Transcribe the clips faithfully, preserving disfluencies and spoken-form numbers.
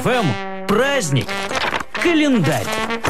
ФМ праздник. Календарь.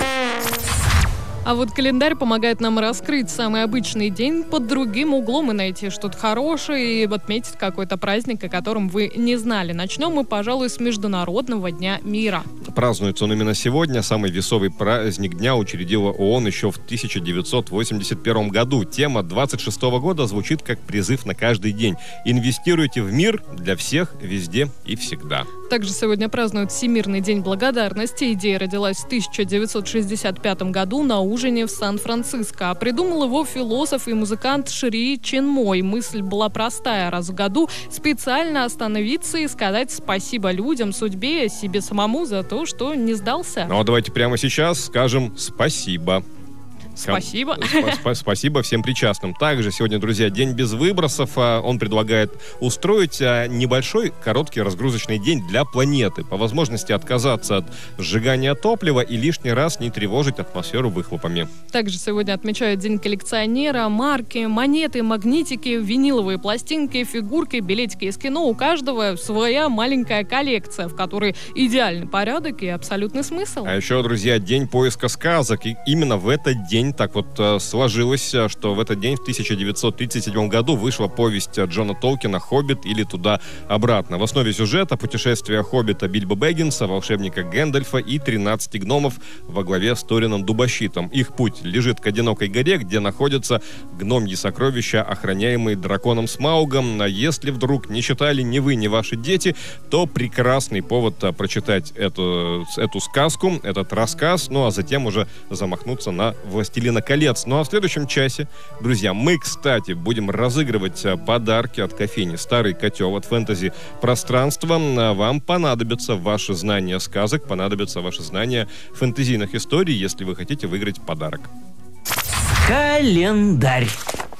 А вот календарь помогает нам раскрыть самый обычный день под другим углом и найти что-то хорошее и отметить какой-то праздник, о котором вы не знали. Начнем мы, пожалуй, с Международного дня мира. Празднуется он именно сегодня. Самый весовый праздник дня учредила ООН еще в тысяча девятьсот восемьдесят первом году. Тема двадцать шестого года звучит как призыв на каждый день. Инвестируйте в мир для всех, везде и всегда. Также сегодня празднуют Всемирный день благодарности. Идея родилась в тысяча девятьсот шестьдесят пятом году на ужине в Сан-Франциско. А придумал его философ и музыкант Шри Чинмой. Мысль была простая: раз в году специально остановиться и сказать спасибо людям, судьбе, себе самому за то, что не сдался. Ну а давайте прямо сейчас скажем спасибо. Спасибо. Спасибо всем причастным. Также сегодня, друзья, день без выбросов. Он предлагает устроить небольшой короткий разгрузочный день для планеты. По возможности отказаться от сжигания топлива и лишний раз не тревожить атмосферу выхлопами. Также сегодня отмечают день коллекционера. Марки, монеты, магнитики, виниловые пластинки, фигурки, билетики из кино. У каждого своя маленькая коллекция, в которой идеальный порядок и абсолютный смысл. А еще, друзья, день поиска сказок. И именно в этот день так вот э, сложилось, что в этот день, в тысяча девятьсот тридцать седьмом году, вышла повесть Джона Толкина «Хоббит» или «Туда-обратно». В основе сюжета путешествия хоббита Бильбо Бэггинса, волшебника Гэндальфа и тринадцати гномов во главе с Торином Дубощитом. Их путь лежит к одинокой горе, где находятся гномьи сокровища, охраняемые драконом Смаугом. А если вдруг не читали ни вы, ни ваши дети, то прекрасный повод прочитать эту, эту сказку, этот рассказ, ну а затем уже замахнуться на «Властелина колец». Ну а в следующем часе, друзья, мы, кстати, будем разыгрывать подарки от кофейни «Старый котел», от фэнтези-пространства. Вам понадобятся ваши знания сказок, понадобятся ваши знания фэнтезийных историй, если вы хотите выиграть подарок. Календарь.